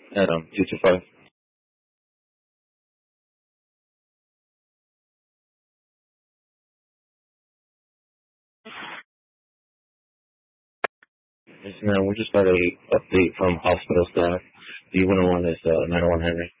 at 225. Yes, ma'am. We just got a update from hospital staff. The 101 is 901 Henry.